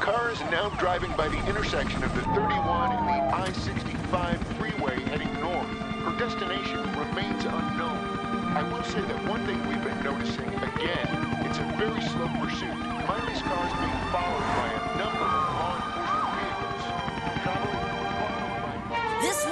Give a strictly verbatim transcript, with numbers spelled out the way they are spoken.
car is now driving by the intersection of the thirty-one and the I sixty-five freeway heading north. Her destination remains unknown. I will say that one thing we've been noticing, again, it's a very slow pursuit. Miley's car is being followed